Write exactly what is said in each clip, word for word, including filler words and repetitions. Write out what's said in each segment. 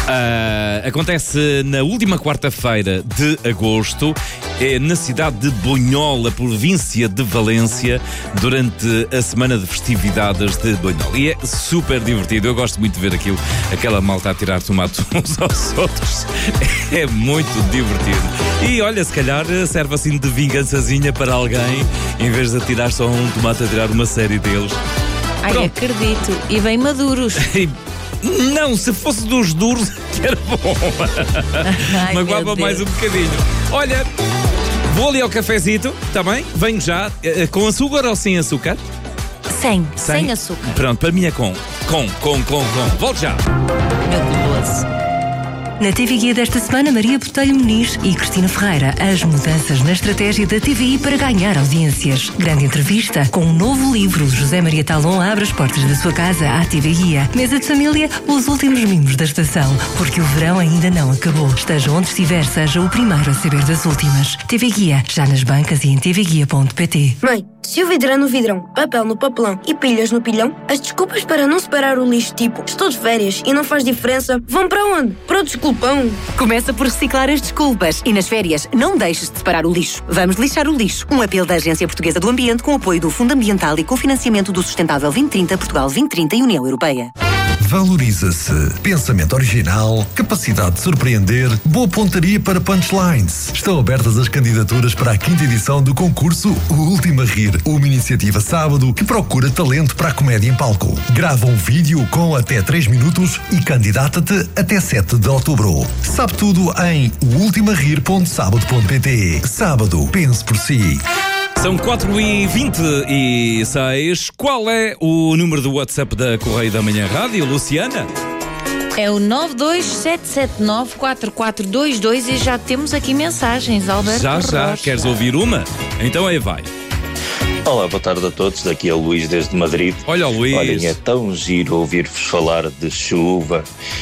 Uh, acontece na última quarta-feira de agosto, é na cidade de Bunhola, província de Valência, durante a semana de festividades de Bunhola. E é super divertido, eu gosto muito de ver aquilo, aquela malta a tirar tomates uns aos outros. É muito divertido. E olha, se calhar serve assim de vingançazinha para alguém, em vez de atirar só um tomate, a tirar uma série deles. Ai, Pronto. Acredito. E bem maduros. Não, se fosse dos duros, que era bom. Ai, magoava mais um bocadinho. Olha, vou ali ao cafezito, está bem? Venho já. Com açúcar ou sem açúcar? Sem, sem, sem açúcar. Pronto, para mim é com. Com, com, com, com. Volto já. Meu guloso. Na T V Guia desta semana, Maria Botelho Muniz e Cristina Ferreira. As mudanças na estratégia da T V I para ganhar audiências. Grande entrevista com um novo livro. José Maria Talon abre as portas da sua casa à T V Guia. Mesa de família, os últimos mimos da estação. Porque o verão ainda não acabou. Esteja onde estiver, seja o primeiro a saber das últimas. T V Guia, já nas bancas e em t v guia ponto p t. Mãe, se o vidro é no vidrão, papel no papelão e pilhas no pilhão, as desculpas para não separar o lixo, tipo, estou de férias e não faz diferença, vão para onde? Para o desculpão. Começa por reciclar as desculpas e nas férias não deixes de separar o lixo. Vamos lixar o lixo. Um apelo da Agência Portuguesa do Ambiente com apoio do Fundo Ambiental e com financiamento do Sustentável vinte trinta, Portugal vinte trinta e União Europeia. Valoriza-se. Pensamento original, capacidade de surpreender, boa pontaria para punchlines. Estão abertas as candidaturas para a quinta edição do concurso O Último a Rir, uma iniciativa sábado que procura talento para a comédia em palco. Grava um vídeo com até três minutos e candidata-te até sete de outubro. Sabe tudo em o último a rir ponto sábado ponto p t. Sábado, pense por si. São quatro e vinte e seis. Qual é o número do WhatsApp da Correio da Manhã Rádio, Luciana? É o nove dois sete sete nove quatro quatro dois dois e já temos aqui mensagens, Alberto. Já, já. Rocha. Queres ouvir uma? Então aí vai. Olá, boa tarde a todos. Daqui é o Luís desde Madrid. Olha o Luís. Olhem, é tão giro ouvir-vos falar de chuva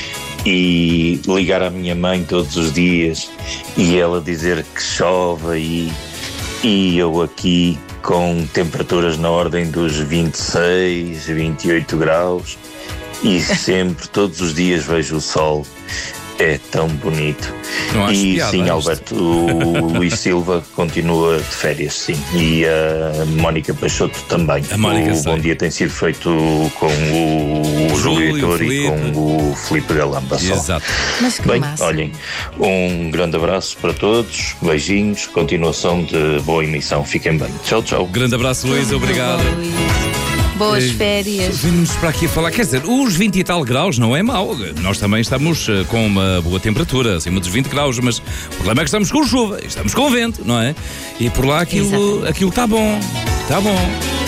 e ligar à minha mãe todos os dias e ela dizer que chove e... E eu aqui com temperaturas na ordem dos vinte e seis, vinte e oito graus e sempre, todos os dias vejo o sol. É tão bonito. Não e piada, sim, é Alberto, o Luís Silva continua de férias, sim. E a Mónica Peixoto também. A Mónica, o sei. Bom Dia tem sido feito com o, o Júlio Heitor e com o Filipe Galamba só. Exato. Mas que Bem, massa. olhem, um grande abraço para todos, beijinhos, continuação de boa emissão. Fiquem bem. Tchau, tchau. Grande abraço, Luís, obrigado. Luís. Boas férias. Vimos para aqui a falar, quer dizer, os vinte e tal graus não é mau. Nós também estamos uh, com uma boa temperatura, acima dos vinte graus, mas o problema é que estamos com chuva, estamos com vento, não é? E por lá aquilo aquilo está bom, está bom.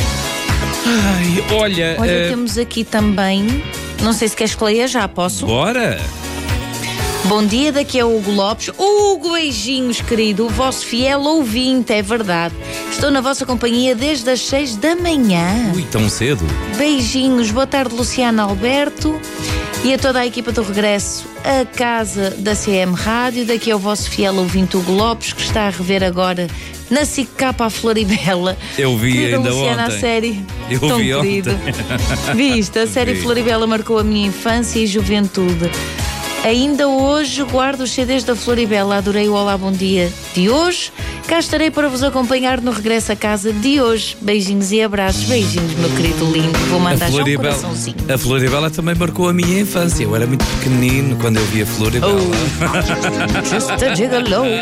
Ai, olha... Olha, uh, temos aqui também, não sei se queres que leia já, posso? Bora! Bom dia, daqui é o Hugo Lopes. Hugo, beijinhos, querido, o vosso fiel ouvinte, é verdade. Estou na vossa companhia desde as seis da manhã. Ui, tão cedo. Beijinhos, boa tarde, Luciano Alberto e a toda a equipa do regresso à casa da C M Rádio. Daqui é o vosso fiel ouvinte Hugo Lopes, que está a rever agora na S I C K a Floribela. Eu vi Querida ainda Luciana, ontem. a série. Eu tão vi querido. ontem. Viste, a série Vi. Floribela marcou a minha infância e juventude. Ainda hoje guardo os C Ds da Floribela. Adorei o Olá Bom Dia de hoje. Cá estarei para vos acompanhar no regresso a casa de hoje. Beijinhos e abraços. Beijinhos, meu querido lindo. Vou mandar já um coraçãozinho. A Floribela também marcou a minha infância. Eu era muito pequenino quando eu via Floribela. Oh, just a gigolo.